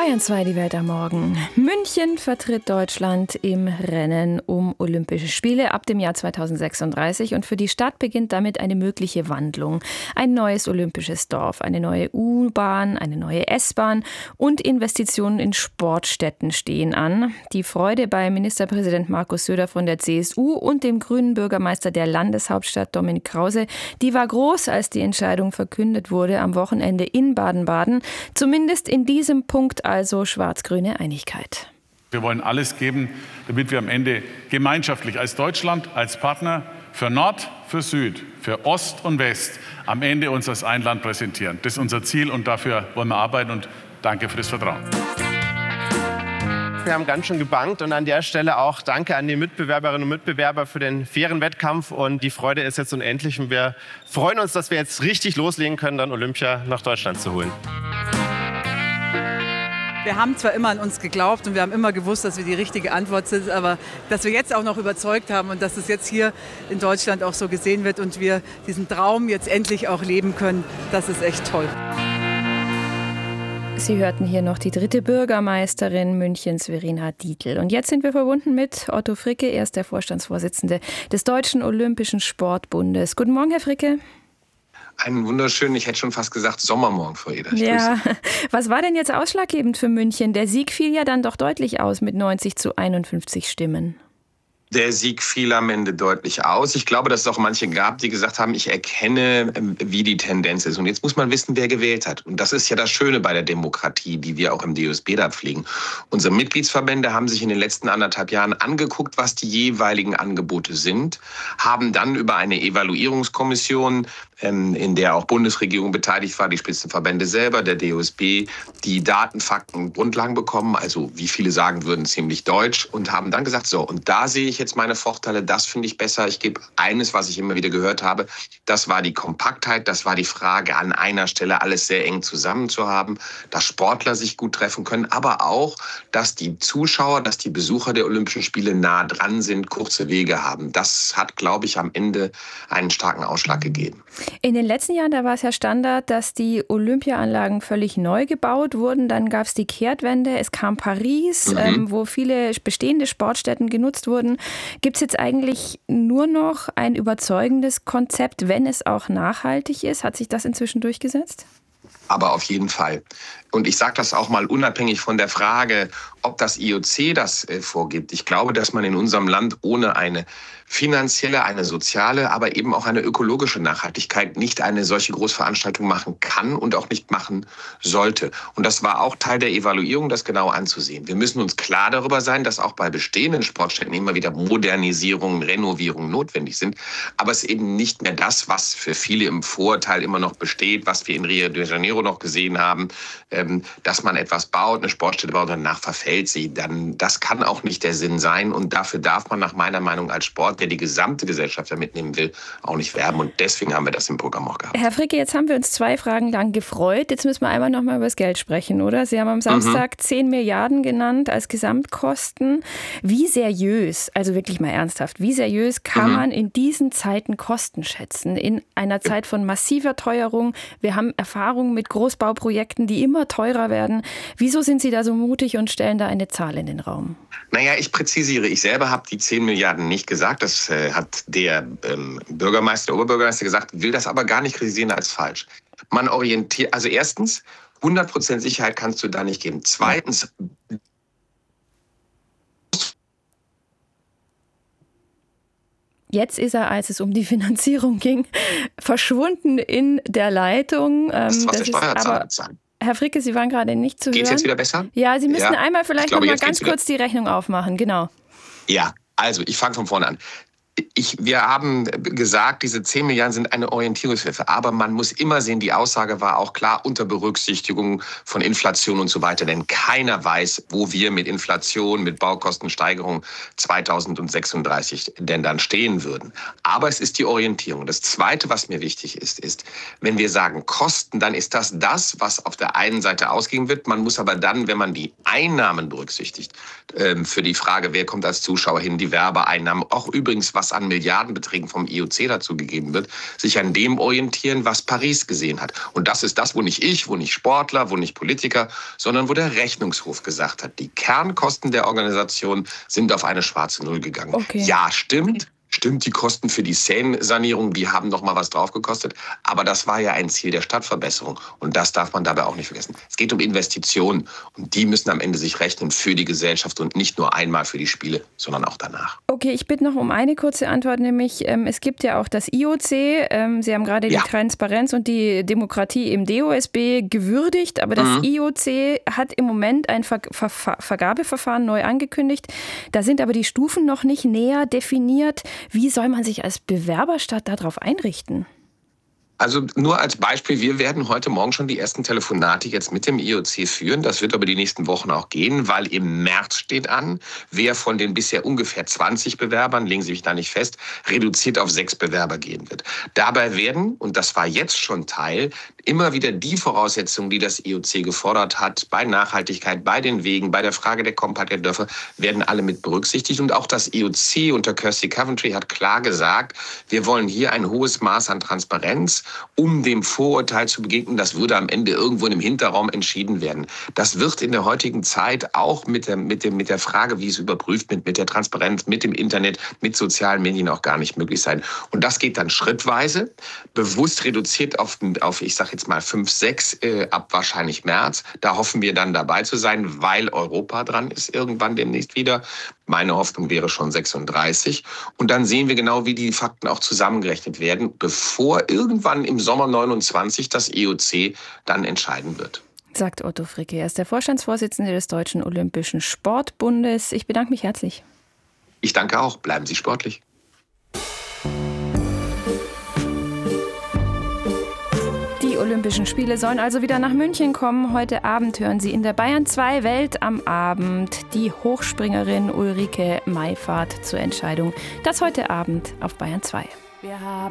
Bayern 2, die Welt am Morgen. München vertritt Deutschland im Rennen um Olympische Spiele ab dem Jahr 2036 und für die Stadt beginnt damit eine mögliche Wandlung. Ein neues olympisches Dorf, eine neue U-Bahn, eine neue S-Bahn und Investitionen in Sportstätten stehen an. Die Freude bei Ministerpräsident Markus Söder von der CSU und dem grünen Bürgermeister der Landeshauptstadt Dominik Krause, die war groß, als die Entscheidung verkündet wurde am Wochenende in Baden-Baden. Zumindest in diesem Punkt also schwarz-grüne Einigkeit. Wir wollen alles geben, damit wir am Ende gemeinschaftlich als Deutschland, als Partner für Nord, für Süd, für Ost und West am Ende uns als ein Land präsentieren. Das ist unser Ziel und dafür wollen wir arbeiten und danke für das Vertrauen. Wir haben ganz schön gebankt und an der Stelle auch danke an die Mitbewerberinnen und Mitbewerber für den fairen Wettkampf und die Freude ist jetzt unendlich und wir freuen uns, dass wir jetzt richtig loslegen können, dann Olympia nach Deutschland zu holen. Wir haben zwar immer an uns geglaubt und wir haben immer gewusst, dass wir die richtige Antwort sind, aber dass wir jetzt auch noch überzeugt haben und dass es jetzt hier in Deutschland auch so gesehen wird und wir diesen Traum jetzt endlich auch leben können, das ist echt toll. Sie hörten hier noch die dritte Bürgermeisterin Münchens, Verena Dietl. Und jetzt sind wir verbunden mit Otto Fricke, er ist der Vorstandsvorsitzende des Deutschen Olympischen Sportbundes. Guten Morgen, Herr Fricke. Einen wunderschönen, ich hätte schon fast gesagt, Sommermorgen, Frau Eder. Ja, was war denn jetzt ausschlaggebend für München? Der Sieg fiel ja dann doch deutlich aus mit 90-51 Stimmen. Der Sieg fiel am Ende deutlich aus. Ich glaube, dass es auch manche gab, die gesagt haben, ich erkenne, wie die Tendenz ist. Und jetzt muss man wissen, wer gewählt hat. Und das ist ja das Schöne bei der Demokratie, die wir auch im DOSB da pflegen. Unsere Mitgliedsverbände haben sich in den letzten 1,5 Jahren angeguckt, was die jeweiligen Angebote sind, haben dann über eine Evaluierungskommission, in der auch Bundesregierung beteiligt war, die Spitzenverbände selber, der DOSB, die Daten, Fakten, Grundlagen bekommen, also wie viele sagen würden, ziemlich deutsch, und haben dann gesagt, so, und da sehe ich jetzt meine Vorteile, das finde ich besser. Ich gebe eines, was ich immer wieder gehört habe, das war die Kompaktheit, das war die Frage, an einer Stelle alles sehr eng zusammen zu haben, dass Sportler sich gut treffen können, aber auch, dass die Zuschauer, dass die Besucher der Olympischen Spiele nah dran sind, kurze Wege haben. Das hat, glaube ich, am Ende einen starken Ausschlag gegeben. In den letzten Jahren, da war es ja Standard, dass die Olympiaanlagen völlig neu gebaut wurden. Dann gab es die Kehrtwende, es kam Paris, wo viele bestehende Sportstätten genutzt wurden. Gibt es jetzt eigentlich nur noch ein überzeugendes Konzept, wenn es auch nachhaltig ist? Hat sich das inzwischen durchgesetzt? Aber auf jeden Fall. Und ich sage das auch mal unabhängig von der Frage, ob das IOC das vorgibt. Ich glaube, dass man in unserem Land ohne eine finanzielle, eine soziale, aber eben auch eine ökologische Nachhaltigkeit nicht eine solche Großveranstaltung machen kann und auch nicht machen sollte. Und das war auch Teil der Evaluierung, das genau anzusehen. Wir müssen uns klar darüber sein, dass auch bei bestehenden Sportstätten immer wieder Modernisierungen, Renovierungen notwendig sind. Aber es ist eben nicht mehr das, was für viele im Vorteil immer noch besteht, was wir in Rio de Janeiro noch gesehen haben, dass man etwas baut, eine Sportstätte baut und danach verfällt sie. Dann, das kann auch nicht der Sinn sein. Und dafür darf man nach meiner Meinung als Sport, der die gesamte Gesellschaft da mitnehmen will, auch nicht werben. Und deswegen haben wir das im Programm auch gehabt. Herr Fricke, jetzt haben wir uns 2 Fragen lang gefreut. Jetzt müssen wir einmal noch mal über das Geld sprechen, oder? Sie haben am Samstag 10 Milliarden genannt als Gesamtkosten. Wie seriös, also wirklich mal ernsthaft, wie seriös kann man in diesen Zeiten Kosten schätzen? In einer Zeit von massiver Teuerung. Wir haben Erfahrungen mit Großbauprojekten, die immer teurer werden. Wieso sind Sie da so mutig und stellen da eine Zahl in den Raum? Naja, ich präzisiere. Ich selber habe die 10 Milliarden nicht gesagt. Das hat der Bürgermeister, der Oberbürgermeister gesagt, will das aber gar nicht kritisieren als falsch. Man orientiert, also erstens, 100% Sicherheit kannst du da nicht geben. Zweitens, Jetzt ist er, als es um die Finanzierung ging, verschwunden in der Leitung. das, was der Steuerzahler zahlt. Herr Fricke, Sie waren gerade nicht zu hören. Geht's jetzt wieder besser? Ja, Sie müssen einmal vielleicht noch mal ganz kurz die Rechnung aufmachen. Genau. Ja, also ich fange von vorne an. Wir haben gesagt, diese 10 Milliarden sind eine Orientierungshilfe. Aber man muss immer sehen, die Aussage war auch klar unter Berücksichtigung von Inflation und so weiter. Denn keiner weiß, wo wir mit Inflation, mit Baukostensteigerung 2036 denn dann stehen würden. Aber es ist die Orientierung. Das Zweite, was mir wichtig ist, wenn wir sagen Kosten, dann ist das, was auf der einen Seite ausgehen wird. Man muss aber dann, wenn man die Einnahmen berücksichtigt, für die Frage, wer kommt als Zuschauer hin, die Werbeeinnahmen, auch übrigens, was an Milliardenbeträgen vom IOC dazu gegeben wird, sich an dem orientieren, was Paris gesehen hat. Und das ist das, wo nicht ich, wo nicht Sportler, wo nicht Politiker, sondern wo der Rechnungshof gesagt hat, die Kernkosten der Organisation sind auf eine schwarze Null gegangen. Okay. Ja, stimmt. Stimmt, die Kosten für die Seine-Sanierung, die haben noch mal was drauf gekostet. Aber das war ja ein Ziel der Stadtverbesserung. Und das darf man dabei auch nicht vergessen. Es geht um Investitionen. Und die müssen am Ende sich rechnen für die Gesellschaft und nicht nur einmal für die Spiele, sondern auch danach. Okay, ich bitte noch um eine kurze Antwort, nämlich es gibt ja auch das IOC. Sie haben gerade die Transparenz und die Demokratie im DOSB gewürdigt. Aber das IOC hat im Moment ein Vergabeverfahren neu angekündigt. Da sind aber die Stufen noch nicht näher definiert. Wie soll man sich als Bewerberstadt darauf einrichten? Also nur als Beispiel, wir werden heute Morgen schon die ersten Telefonate jetzt mit dem IOC führen. Das wird aber die nächsten Wochen auch gehen, weil im März steht an, wer von den bisher ungefähr 20 Bewerbern, legen Sie mich da nicht fest, reduziert auf 6 Bewerber gehen wird. Dabei werden, und das war jetzt schon Teil, immer wieder die Voraussetzungen, die das IOC gefordert hat, bei Nachhaltigkeit, bei den Wegen, bei der Frage der Kompaktheit der Dörfer, werden alle mit berücksichtigt. Und auch das IOC unter Kirsty Coventry hat klar gesagt, wir wollen hier ein hohes Maß an Transparenz, um dem Vorurteil zu begegnen, das würde am Ende irgendwo in einem Hinterraum entschieden werden. Das wird in der heutigen Zeit auch mit der Frage, wie es überprüft wird, mit der Transparenz, mit dem Internet, mit sozialen Medien auch gar nicht möglich sein. Und das geht dann schrittweise, bewusst reduziert auf ich sage jetzt mal 5, 6 ab wahrscheinlich März. Da hoffen wir dann dabei zu sein, weil Europa dran ist irgendwann demnächst wieder. Meine Hoffnung wäre schon 36. Und dann sehen wir genau, wie die Fakten auch zusammengerechnet werden, bevor irgendwann im Sommer 29 das IOC dann entscheiden wird. Sagt Otto Fricke. Er ist der Vorstandsvorsitzende des Deutschen Olympischen Sportbundes. Ich bedanke mich herzlich. Ich danke auch. Bleiben Sie sportlich. Die Olympischen Spiele sollen also wieder nach München kommen. Heute Abend hören Sie in der Bayern 2 Welt am Abend die Hochspringerin Ulrike Maifahrt zur Entscheidung. Das heute Abend auf Bayern 2. Wir haben